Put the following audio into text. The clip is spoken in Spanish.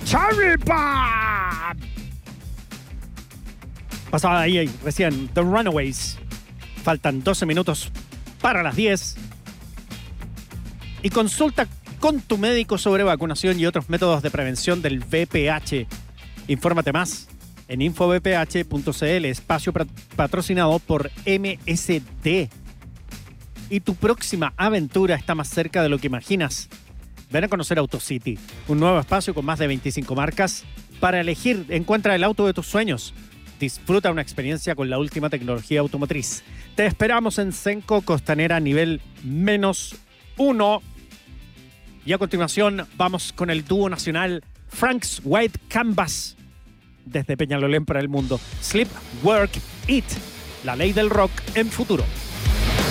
Cherry Bomb. Pasaba ahí recién The Runaways. Faltan 12 minutos para las 10. Y consulta con tu médico sobre vacunación y otros métodos de prevención del VPH. Infórmate más en infovph.cl, espacio patrocinado por MSD. Y tu próxima aventura está más cerca de lo que imaginas. Ven a conocer AutoCity, un nuevo espacio con más de 25 marcas para elegir. Encuentra el auto de tus sueños. Disfruta una experiencia con la última tecnología automotriz. Te esperamos en Cenco Costanera nivel -1. Y a continuación vamos con el dúo nacional Frank's White Canvas. Desde Peñalolén para el mundo. Sleep, Work, Eat. La ley del rock en Futuro.